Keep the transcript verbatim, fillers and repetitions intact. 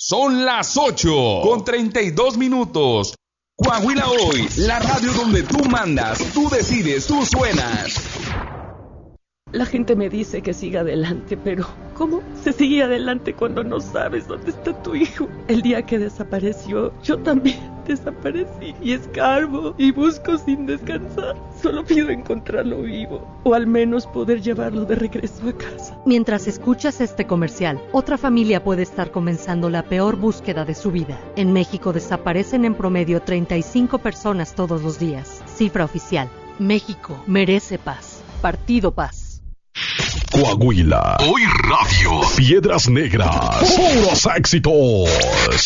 Son las ocho con treinta y dos minutos. Coahuila Hoy, la radio donde tú mandas, tú decides, tú suenas. La gente me dice que siga adelante, pero ¿cómo se sigue adelante cuando no sabes dónde está tu hijo? El día que desapareció, yo también desaparecí y escarbo y busco sin descansar. Solo pido encontrarlo vivo o al menos poder llevarlo de regreso a casa. Mientras escuchas este comercial, otra familia puede estar comenzando la peor búsqueda de su vida. En México desaparecen en promedio treinta y cinco personas todos los días. Cifra oficial. México merece paz. Partido Paz. Coahuila Hoy Radio. Piedras Negras. Puros éxitos.